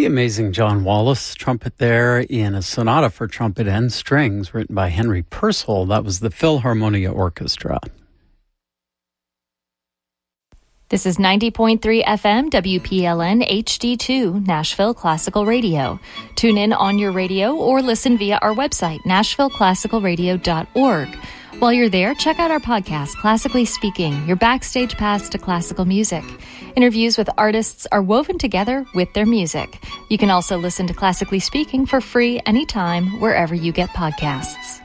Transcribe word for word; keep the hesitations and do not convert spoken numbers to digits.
The amazing John Wallace trumpet there in a sonata for trumpet and strings written by Henry Purcell. That was the Philharmonia Orchestra. This is ninety point three F M W P L N H D two, Nashville Classical Radio. Tune in on your radio or listen via our website, nashville classical radio dot org. While you're there, check out our podcast, Classically Speaking, your backstage pass to classical music. Interviews with artists are woven together with their music. You can also listen to Classically Speaking for free anytime, wherever you get podcasts.